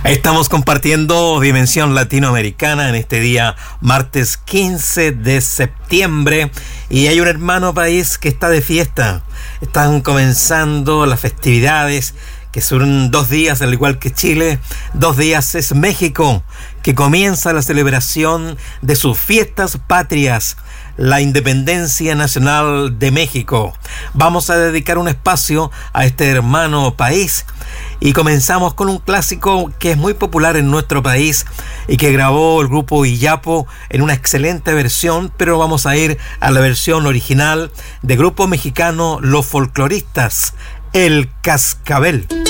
Estamos compartiendo Dimensión Latinoamericana en este día, martes 15 de septiembre, y hay un hermano país que está de fiesta. Están comenzando las festividades, que son 2 días, al igual que Chile. 2 días es México, que comienza la celebración de sus fiestas patrias, la independencia nacional de México. Vamos a dedicar un espacio a este hermano país y comenzamos con un clásico que es muy popular en nuestro país y que grabó el grupo Iyapo en una excelente versión, pero vamos a ir a la versión original del grupo mexicano Los Folcloristas, El Cascabel.